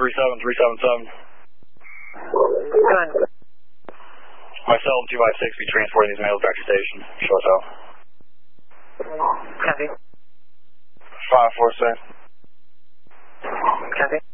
37377. Myself and 256 be transporting these males back to station. Show us out. Copy. 546. Copy.